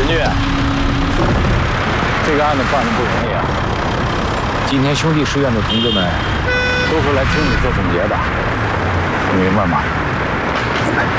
军，这个案子办得不容易啊。今天兄弟书院的同志们都是来听你做总结的，你明白吗？